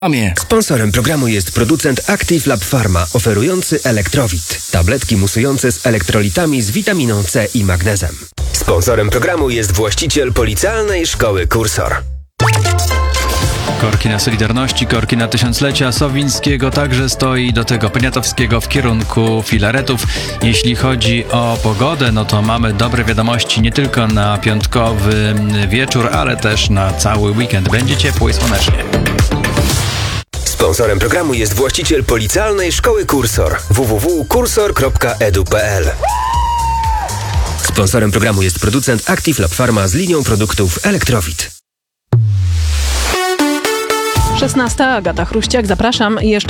Sponsorem programu jest producent Active Lab Pharma, oferujący Elektrowit. Tabletki musujące z elektrolitami z witaminą C i magnezem. Sponsorem programu jest właściciel Policealnej Szkoły Kursor. Korki na Solidarności, korki na tysiąclecia Sowińskiego także stoi, do tego Poniatowskiego w kierunku Filaretów. Jeśli chodzi o pogodę, no to mamy dobre wiadomości nie tylko na piątkowy wieczór, ale też na cały weekend. Będzie ciepło i słonecznie. Sponsorem programu jest właściciel Policealnej Szkoły Kursor. www.kursor.edu.pl. Sponsorem programu jest producent Active Lab Pharma z linią produktów Elektrowit. 16. Agata Chruściak, zapraszam. Jeszcze